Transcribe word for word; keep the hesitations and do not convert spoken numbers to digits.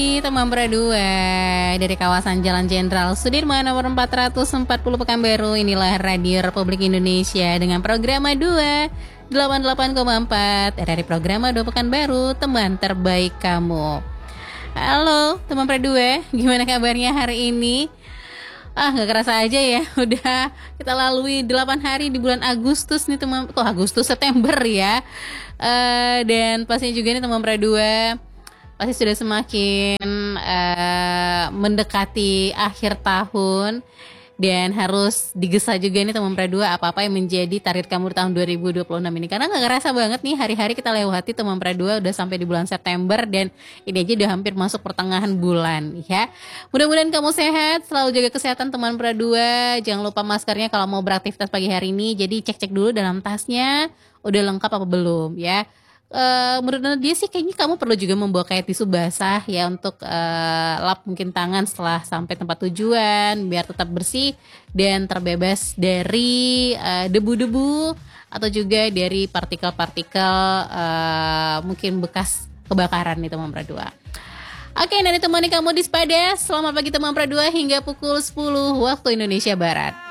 Teman Berdua dari kawasan Jalan Jenderal Sudirman nomor empat ratus empat puluh Pekanbaru. Inilah Radio Republik Indonesia dengan program dua delapan puluh delapan koma empat dari program dua Pekanbaru, teman terbaik kamu. Halo teman Berdua, gimana kabarnya hari ini? Ah, gak kerasa aja ya, udah kita lalui delapan hari di bulan Agustus nih teman. Kok Agustus, September ya. uh, Dan pastinya juga nih teman Berdua pasti sudah semakin uh, mendekati akhir tahun, dan harus digesa juga nih teman Berdua apa-apa yang menjadi target kamu di tahun dua ribu dua puluh enam ini. Karena gak kerasa banget nih hari-hari kita lewati teman Berdua, udah sampai di bulan September, dan ini aja udah hampir masuk pertengahan bulan ya. Mudah-mudahan kamu sehat, selalu jaga kesehatan teman Berdua. Jangan lupa maskernya kalau mau beraktivitas pagi hari ini. Jadi cek-cek dulu dalam tasnya udah lengkap apa belum ya. Uh, menurut dia sih kayaknya kamu perlu juga membawa kayak tisu basah ya, untuk uh, lap mungkin tangan setelah sampai tempat tujuan biar tetap bersih dan terbebas dari uh, debu-debu atau juga dari partikel-partikel uh, mungkin bekas kebakaran nih teman Berdua. Oke, dan ditemani kamu di Spada. Selamat pagi teman Berdua hingga pukul sepuluh waktu Indonesia Barat.